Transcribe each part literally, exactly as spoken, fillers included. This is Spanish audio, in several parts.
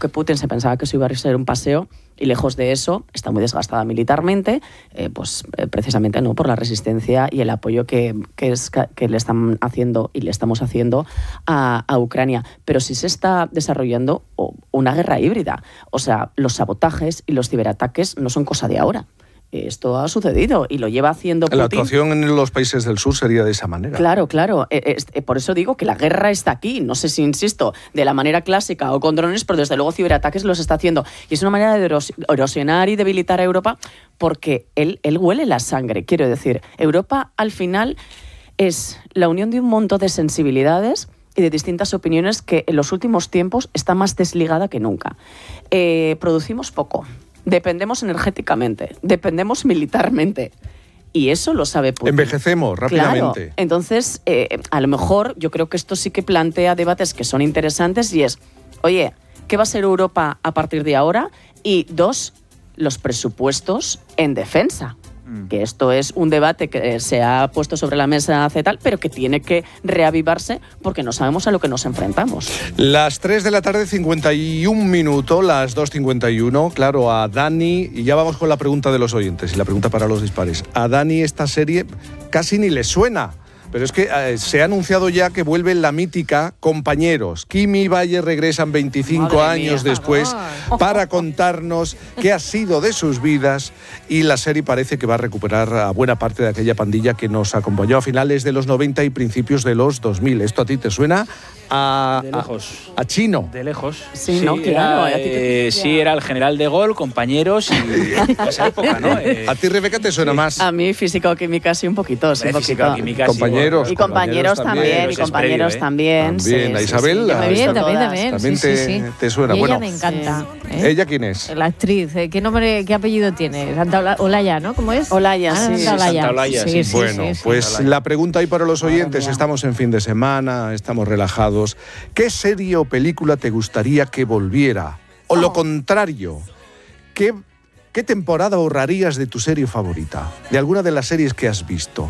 que Putin se pensaba que eso iba a ser un paseo, y lejos de eso, está muy desgastada militarmente, eh, pues eh, precisamente no por la resistencia y el apoyo que, que, es, que le están haciendo y le estamos haciendo a, a Ucrania. Pero sí se está desarrollando una guerra híbrida. O sea, los sabotajes y los ciberataques no son cosa de ahora. Esto ha sucedido y lo lleva haciendo Putin. La actuación en los países del sur sería de esa manera. Claro, claro. Eh, eh, por eso digo que la guerra está aquí. No sé si, insisto, de la manera clásica o con drones, pero desde luego ciberataques los está haciendo. Y es una manera de eros- erosionar y debilitar a Europa porque él, él huele la sangre. Quiero decir, Europa al final es la unión de un montón de sensibilidades y de distintas opiniones que en los últimos tiempos está más desligada que nunca. Eh, producimos poco. Dependemos energéticamente, dependemos militarmente. Y eso lo sabe Putin. Envejecemos rápidamente. Claro. Entonces, eh, a lo mejor yo creo que esto sí que plantea debates que son interesantes y es, oye, ¿qué va a ser Europa a partir de ahora? Y dos, los presupuestos en defensa. Mm. Que esto es un debate que se ha puesto sobre la mesa hace tal, pero que tiene que reavivarse porque no sabemos a lo que nos enfrentamos. Las tres de la tarde, cincuenta y un minutos, las dos cincuenta y uno. Claro, a Dani, y ya vamos con la pregunta de los oyentes y la pregunta para los dispares. A Dani esta serie casi ni le suena. Pero es que eh, se ha anunciado ya que vuelve la mítica Compañeros. Kim y Valle regresan veinticinco Madre años mía, después favor. para contarnos qué ha sido de sus vidas, y la serie parece que va a recuperar a buena parte de aquella pandilla que nos acompañó a finales de los noventa y principios de los dos mil. ¿Esto a ti te suena? A, de lejos. A, a chino. De lejos. Sí, ¿no? Claro. Era, eh, sí, era el general de Gaulle, Compañeros y esa época, ¿no? Eh, ¿A ti, Rebeca, te suena sí. más? A mí físico-química sí un poquito, sí un poquito. Física-química, sí, Compañeros. Y compañeros también, y Es compañeros previo, ¿eh? también. También, sí, a sí, Isabel. sí, yo me he Muy visto bien, también, todas. también. También sí, te, sí, sí. te suena. Y Bueno, ella me encanta. ¿eh? ¿Ella quién es? La actriz. ¿eh? ¿Qué nombre, qué apellido tiene? Santa Ola- Olaya, ¿no? ¿Cómo es? Olaya, Ah, sí. Santa Olaya. Santa Olaya, sí. Sí, sí, Bueno, sí, sí. pues la pregunta ahí para los oyentes, estamos en fin de semana, estamos relajados. ¿Qué serie o película te gustaría que volviera? O lo contrario, ¿qué, qué temporada ahorrarías de tu serie favorita? De alguna de las series que has visto.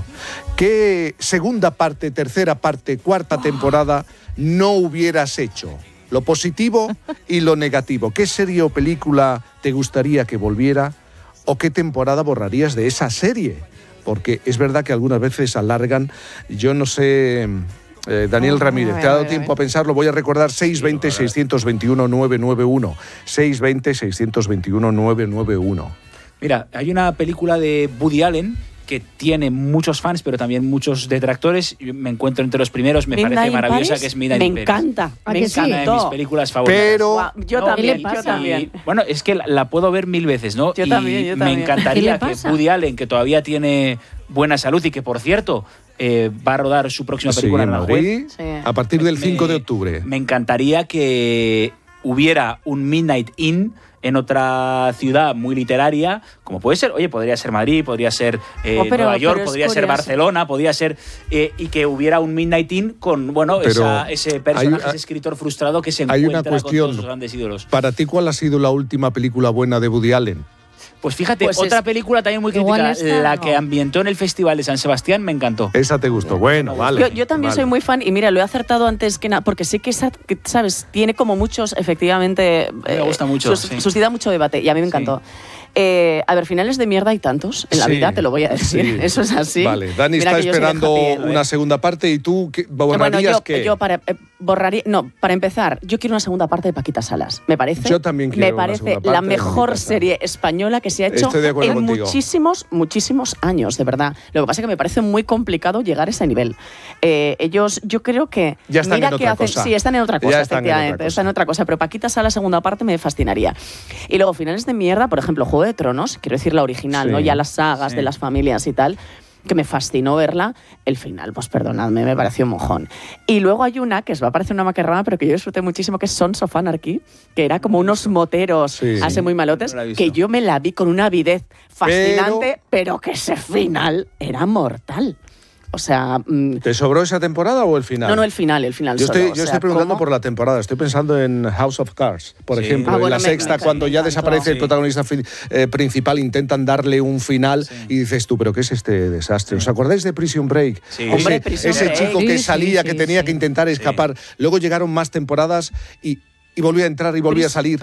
¿Qué segunda parte, tercera parte, cuarta temporada no hubieras hecho? Lo positivo y lo negativo. ¿Qué serie o película te gustaría que volviera? ¿O qué temporada borrarías de esa serie? Porque es verdad que algunas veces alargan. Yo no sé, eh, Daniel Oh, Ramírez, a ver, ¿te ha dado a ver, tiempo a ver. a pensarlo? Voy a recordar seis veinte, seiscientos veintiuno, nueve nueve uno. seis veinte, seiscientos veintiuno, nueve nueve uno. Mira, hay una película de Woody Allen que tiene muchos fans, pero también muchos detractores. Yo me encuentro entre los primeros, me Midnight parece in maravillosa, Paris, que es Midnight me in Paris. encanta, ¿A me que sí? Una de mis encantó. películas favoritas. Pero Guau, yo No, también, ¿qué le yo pasa? también. Y, bueno, es que la, la puedo ver mil veces, ¿no? Yo y también, yo me también. encantaría ¿Qué le que pasa? Woody Allen, que todavía tiene buena salud y que, por cierto, eh, va a rodar su próxima Sí, película en en Madrid, Aranjuez, Sí. a partir del Me- cinco de octubre. Me encantaría que hubiera un Midnight Inn en otra ciudad muy literaria, como puede ser, oye, podría ser Madrid, podría ser eh, Oh, pero- Nueva York, pero es podría ser curioso. Barcelona, podría ser... eh, y que hubiera un Midnight Inn con, bueno, Pero esa- ese personaje, hay- ese escritor frustrado que se hay encuentra una cuestión. con todos sus grandes ídolos. Para ti, ¿cuál ha sido la última película buena de Woody Allen? Pues fíjate, Pues otra es- película también muy Igual crítica, esta la no. que ambientó en el Festival de San Sebastián, me encantó. Esa te gustó. Bueno, vale. Yo, yo también vale. soy muy fan y mira, lo he acertado antes que nada, porque sí que, esa- que, sabes, tiene como muchos, efectivamente, Me gusta mucho, sus- sí. suscita mucho debate y a mí me encantó. Eh, a ver, finales de mierda hay tantos en la Sí, vida, te lo voy a decir, sí. eso es así. Vale, Dani Mira está que yo soy de esperando happy end. una segunda parte y tú ¿qué, Bueno, borrarías yo, qué? yo para eh, borraría, no, para empezar, yo quiero una segunda parte de Paquita Salas. Me parece. Yo también quiero Me una parece segunda parte la de mejor Paquita Salas. serie española que se ha hecho Estoy de acuerdo en contigo. muchísimos, muchísimos años, de verdad. Lo que pasa es que me parece muy complicado llegar a ese nivel. Eh, ellos, yo creo que Ya están mira en que otra hacen, cosa. sí, están en otra Ya cosa, están en otra efectivamente, cosa. están en otra cosa. Pero Paquita Salas segunda parte me fascinaría. Y luego finales de mierda, por ejemplo, Juego de Tronos, quiero decir la original, Sí. no ya las sagas Sí. de las familias y tal, que me fascinó verla. El final, pues perdonadme, me pareció un mojón. Y luego hay una que os va a parecer una macarrada, pero que yo disfruté muchísimo, que es Sons of Anarchy, que era como unos moteros Sí. así muy malotes, No la he visto. que yo me la vi con una avidez fascinante, pero, que ese final era mortal. O sea, mm, ¿Te sobró esa temporada o el final? no, no, el final, el final Yo solo, estoy, o yo sea, estoy preguntando ¿cómo? por la temporada. Estoy pensando en House of Cards, por Sí. ejemplo. Ah, en bueno, la me- sexta, me- cuando me ya encantó. desaparece el Sí. protagonista fi- eh, principal, intentan darle un final y dices tú, ¿pero qué es este desastre? ¿Os acordáis de Prison Break? Sí. Ese, Hombre, Prison ese Break. chico que Sí, salía, sí, que sí, tenía sí. que intentar escapar. Luego llegaron más temporadas y, y volvía a entrar y volvía a salir.